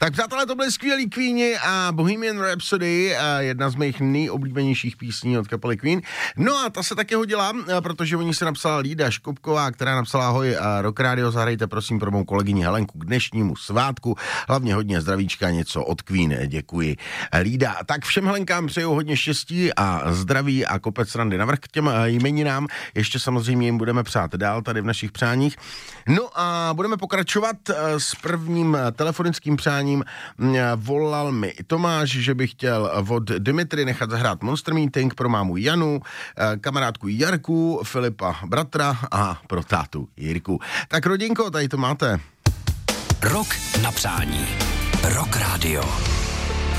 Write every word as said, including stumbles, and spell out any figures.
Tak přátelé, to byly skvělý Queeni a Bohemian Rhapsody, jedna z mých nejoblíbenějších písní od kapely Queen. No a ta se taky hodila, protože oni se napsala Lída Škopková, která napsala ahoj Rock Radio, zahrajte prosím pro mou kolegyni Helenku k dnešnímu svátku. Hlavně hodně zdravíčka, něco od Queen, děkuji. Lída, tak všem Helenkám přeju hodně štěstí a zdraví a kopec randy navrch k těm jmeninám. Ještě samozřejmě jim budeme přát dál tady v našich přáních. No a budeme pokračovat s prvním telefonickým přáním. Volal mi Tomáš, že by chtěl od Dimitry nechat zahrát Monster Meeting pro mámu Janu, kamarádku Jarku, Filipa bratra a pro tátu Jirku. Tak rodinko, tady to máte. Rok na přání. Rock Radio.